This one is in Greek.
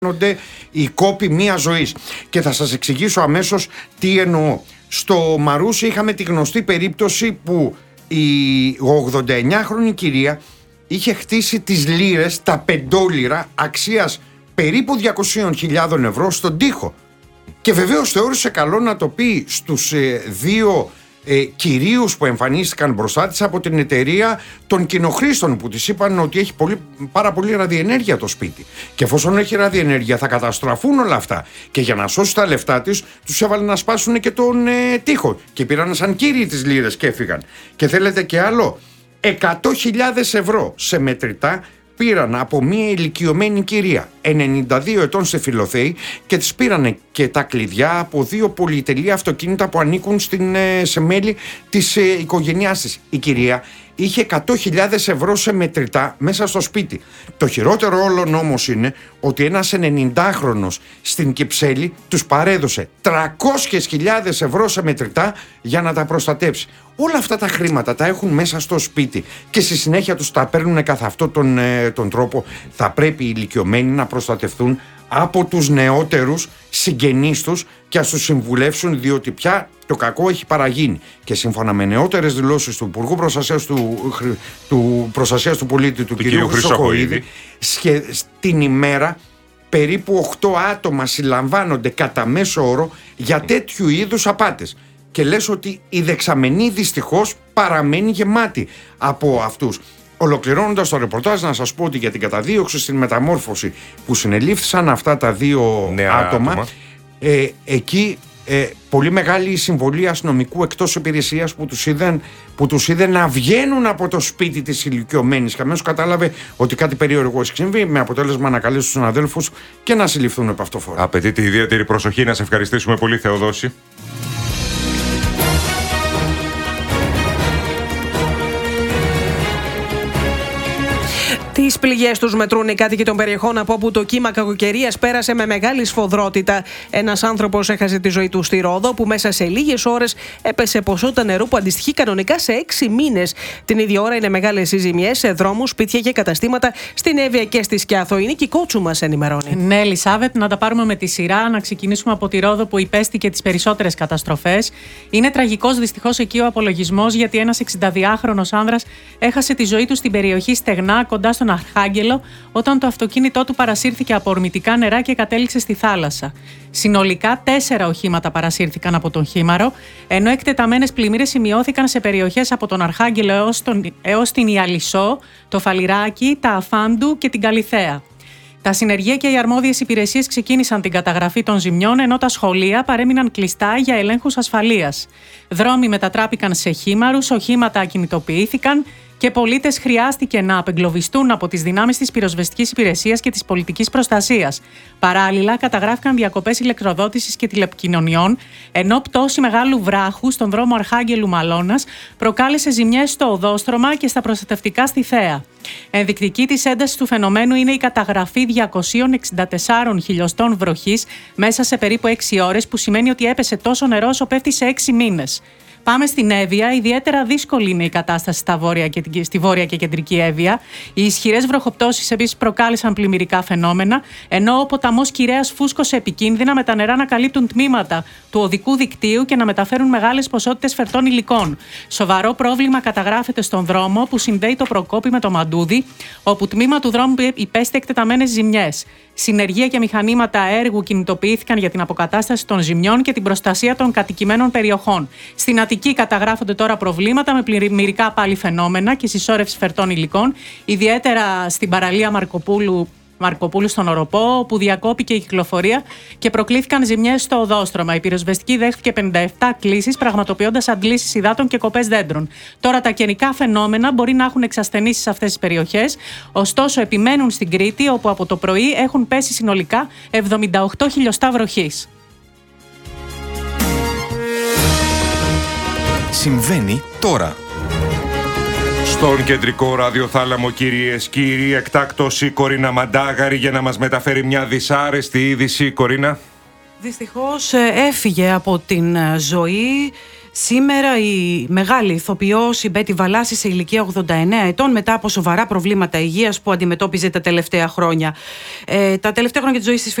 οι κόποι μία ζωής. Και θα σας εξηγήσω αμέσως τι εννοώ. Στο Μαρούσι είχαμε τη γνωστή περίπτωση που η 89χρονη κυρία είχε χτίσει τις λίρες, τα πεντόλιρα αξίας περίπου 200.000 ευρώ στον τοίχο. Και βεβαίως θεώρησε καλό να το πει στους δύο κυρίους που εμφανίστηκαν μπροστά της από την εταιρεία των κοινοχρήστων, που της είπαν ότι έχει πάρα πολύ ραδιενέργεια το σπίτι. Και εφόσον έχει ραδιενέργεια θα καταστραφούν όλα αυτά. Και για να σώσει τα λεφτά της, τους έβαλε να σπάσουν και τον τοίχο. Και πήραν σαν κύριοι τις λίρες και έφυγαν. Και θέλετε και άλλο, 100.000 ευρώ σε μετρητά πήραν από μια ηλικιωμένη κυρία 92 ετών σε Φιλοθέη και της πήρανε και τα κλειδιά από δύο πολυτελή αυτοκίνητα που ανήκουν σε μέλη της οικογένειάς της. Η κυρία είχε 100.000 ευρώ σε μετρητά μέσα στο σπίτι. Το χειρότερο όλων όμως είναι ότι ένας 90χρονος στην Κυψέλη τους παρέδωσε 300.000 ευρώ σε μετρητά για να τα προστατέψει. Όλα αυτά τα χρήματα τα έχουν μέσα στο σπίτι και στη συνέχεια τους τα παίρνουν καθ' αυτόν τον τρόπο. Θα πρέπει οι ηλικιωμένοι να προστατευτούν από τους νεότερους συγγενείς τους και ας τους συμβουλεύσουν, διότι πια το κακό έχει παραγίνει. Και σύμφωνα με νεότερες δηλώσεις του Υπουργού Προστασίας του Πολίτη, του κ. Χρυσοχοΐδη, στην ημέρα περίπου 8 άτομα συλλαμβάνονται κατά μέσο όρο για τέτοιου είδους απάτες. Και λες ότι η δεξαμενή δυστυχώς παραμένει γεμάτη από αυτούς. Ολοκληρώνοντας το ρεπορτάζ, να σας πω ότι για την καταδίωξη στην Μεταμόρφωση που συνελήφθησαν αυτά τα δύο άτομα. Εκεί πολύ μεγάλη συμβολή αστυνομικού εκτός υπηρεσίας που τους είδε να βγαίνουν από το σπίτι της ηλικιωμένης. Και αμέσως κατάλαβε ότι κάτι περίεργο έχει συμβεί, με αποτέλεσμα να καλέσει τους συναδέλφους και να συλληφθούν επ' αυτό φορά. Απαιτείται ιδιαίτερη προσοχή. Να σε ευχαριστήσουμε πολύ, Θεοδόση. Τις πληγές τους μετρούν οι κάτοικοι των περιοχών από όπου το κύμα κακοκαιρίας πέρασε με μεγάλη σφοδρότητα. Ένας άνθρωπος έχασε τη ζωή του στη Ρόδο, που μέσα σε λίγες ώρες έπεσε ποσότητα νερού που αντιστοιχεί κανονικά σε 6 μήνες. Την ίδια ώρα είναι μεγάλες οι ζημιές σε δρόμους, σπίτια και καταστήματα στην Εύβοια και στη Σκιάθο. Η Νίκη Κότσου μας ενημερώνει. Ναι, Ελισάβετ, να τα πάρουμε με τη σειρά. Να ξεκινήσουμε από τη Ρόδο, που υπέστηκε τις περισσότερες καταστροφές. Είναι τραγικός δυστυχώς εκεί ο απολογισμός, γιατί ένας 62χρονος άνδρας έχασε τη ζωή του στην περιοχή Στεγνά, κοντά στον Αρχάγγελο, όταν το αυτοκίνητό του παρασύρθηκε από ορμητικά νερά και κατέληξε στη θάλασσα. Συνολικά 4 οχήματα παρασύρθηκαν από τον χήμαρο, ενώ εκτεταμένες πλημμύρες σημειώθηκαν σε περιοχές από τον Αρχάγγελο έως την Ιαλισσό, το Φαλιράκι, τα Αφάντου και την Καλιθέα. Τα συνεργεία και οι αρμόδιες υπηρεσίες ξεκίνησαν την καταγραφή των ζημιών, ενώ τα σχολεία παρέμειναν κλειστά για ελέγχους ασφαλείας. Δρόμοι μετατράπηκαν σε χήμαρους, οχήματα ακινητοποιήθηκαν και πολίτες χρειάστηκε να απεγκλωβιστούν από τις δυνάμεις της πυροσβεστικής υπηρεσίας και της πολιτικής προστασίας. Παράλληλα, καταγράφηκαν διακοπές ηλεκτροδότησης και τηλεπικοινωνιών, ενώ πτώση μεγάλου βράχου στον δρόμο Αρχάγγελου Μαλώνας προκάλεσε ζημιές στο οδόστρωμα και στα προστατευτικά στη Θέα. Ενδεικτική της έντασης του φαινομένου είναι η καταγραφή 264 χιλιοστών βροχής μέσα σε περίπου 6 ώρες, που σημαίνει ότι έπεσε τόσο νερό όσο πέφτει σε 6 μήνες. Πάμε στην Εύβοια. Ιδιαίτερα δύσκολη είναι η κατάσταση στη βόρεια και κεντρική Εύβοια. Οι ισχυρές βροχοπτώσεις επίσης προκάλεσαν πλημμυρικά φαινόμενα, ενώ ο ποταμός Κυρέας φούσκωσε επικίνδυνα, με τα νερά να καλύπτουν τμήματα του οδικού δικτύου και να μεταφέρουν μεγάλες ποσότητες φερτών υλικών. Σοβαρό πρόβλημα καταγράφεται στον δρόμο που συνδέει το Προκόπη με το Μαντούδι, όπου τμήμα του δρόμου υπέστη εκτεταμένες ζημιές. Συνεργεία και μηχανήματα έργου κινητοποιήθηκαν για την αποκατάσταση των ζημιών και την προστασία των κατοικημένων περιοχών. Στην Αττική καταγράφονται τώρα προβλήματα με πλημμυρικά πάλι φαινόμενα και συσσόρευση φερτών υλικών, ιδιαίτερα στην παραλία Μαρκοπούλου στον Οροπό, που διακόπηκε η κυκλοφορία και προκλήθηκαν ζημιές στο οδόστρωμα. Η πυροσβεστική δέχτηκε 57 κλήσεις, πραγματοποιώντας αντλήσεις υδάτων και κοπές δέντρων. Τώρα τα καιρικά φαινόμενα μπορεί να έχουν εξασθενήσει σε αυτές τις περιοχές, ωστόσο επιμένουν στην Κρήτη, όπου από το πρωί έχουν πέσει συνολικά 78 χιλιοστά βροχής. Συμβαίνει τώρα. Στον κεντρικό ραδιοθάλαμο, κυρίες και κύριοι, εκτάκτος η Κορίνα Μαντάγαρη για να μας μεταφέρει μια δυσάρεστη είδηση. Κορίνα. Δυστυχώς έφυγε από την ζωή Σήμερα η μεγάλη ηθοποιός, η Μπέτη Βαλάση, σε ηλικία 89 ετών, μετά από σοβαρά προβλήματα υγείας που αντιμετώπιζε τα τελευταία χρόνια. Τα τελευταία χρόνια της ζωής της